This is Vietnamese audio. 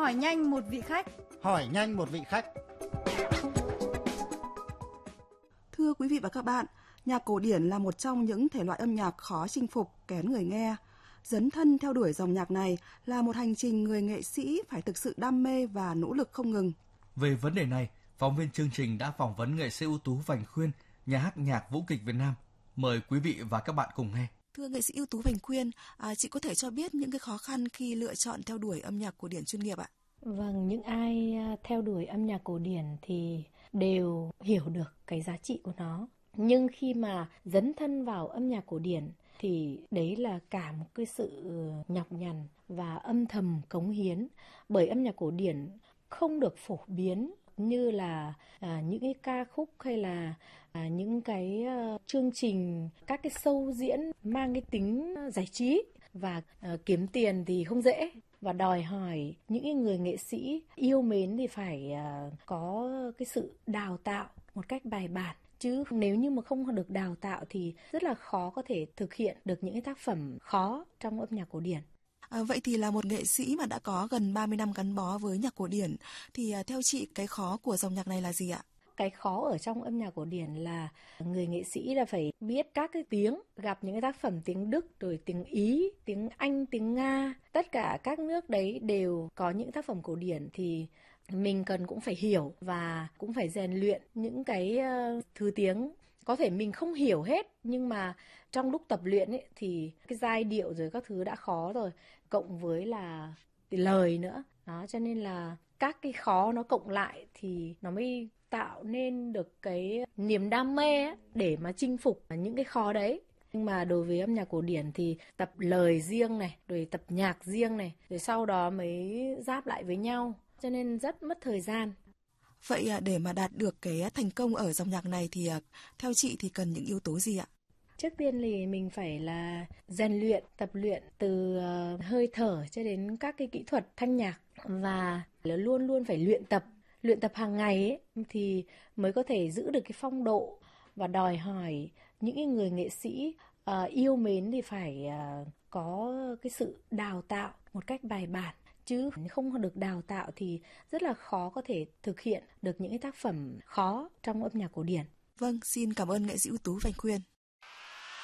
Hỏi nhanh một vị khách. Hỏi nhanh một vị khách. Thưa quý vị và các bạn, nhạc cổ điển là một trong những thể loại âm nhạc khó chinh phục, kén người nghe. Dấn thân theo đuổi dòng nhạc này là một hành trình người nghệ sĩ phải thực sự đam mê và nỗ lực không ngừng. Về vấn đề này, phóng viên chương trình đã phỏng vấn nghệ sĩ ưu tú Vành Khuyên, nhà hát nhạc vũ kịch Việt Nam. Mời quý vị và các bạn cùng nghe. Thưa nghệ sĩ ưu tú Vành Khuyên, chị có thể cho biết những cái khó khăn khi lựa chọn theo đuổi âm nhạc cổ điển chuyên nghiệp ạ? Vâng, những ai theo đuổi âm nhạc cổ điển thì đều hiểu được cái giá trị của nó. Nhưng khi mà dấn thân vào âm nhạc cổ điển thì đấy là cả một cái sự nhọc nhằn và âm thầm cống hiến. Bởi âm nhạc cổ điển không được phổ biến như là những cái ca khúc hay là những cái chương trình, các cái show diễn mang cái tính giải trí. Và kiếm tiền thì không dễ, và đòi hỏi những người nghệ sĩ yêu mến thì phải có cái sự đào tạo một cách bài bản. Chứ nếu như mà không được đào tạo thì rất là khó có thể thực hiện được những cái tác phẩm khó trong âm nhạc cổ điển. Vậy thì là một nghệ sĩ mà đã có gần 30 năm gắn bó với nhạc cổ điển thì theo chị cái khó của dòng nhạc này là gì ạ? Cái khó ở trong âm nhạc cổ điển là người nghệ sĩ là phải biết các cái tiếng, gặp những cái tác phẩm tiếng Đức, rồi tiếng Ý, tiếng Anh, tiếng Nga. Tất cả các nước đấy đều có những tác phẩm cổ điển thì mình cần cũng phải hiểu và cũng phải rèn luyện những cái thứ tiếng. Có thể mình không hiểu hết nhưng mà trong lúc tập luyện ấy, thì cái giai điệu rồi các thứ đã khó rồi, cộng với là lời nữa. Đó, cho nên là các cái khó nó cộng lại thì nó mới tạo nên được cái niềm đam mê ấy, để mà chinh phục những cái khó đấy. Nhưng mà đối với âm nhạc cổ điển thì tập lời riêng này, rồi tập nhạc riêng này, rồi sau đó mới ráp lại với nhau, cho nên rất mất thời gian. Vậy để mà đạt được cái thành công ở dòng nhạc này thì theo chị thì cần những yếu tố gì ạ? Trước tiên thì mình phải là rèn luyện, tập luyện từ hơi thở cho đến các cái kỹ thuật thanh nhạc, và luôn luôn phải luyện tập hàng ngày ấy, thì mới có thể giữ được cái phong độ. Và đòi hỏi những người nghệ sĩ yêu mến thì phải có cái sự đào tạo một cách bài bản. Chứ không được đào tạo thì rất là khó có thể thực hiện được những cái tác phẩm khó trong âm nhạc cổ điển. Vâng, xin cảm ơn nghệ sĩ ưu tú Vành Khuyên.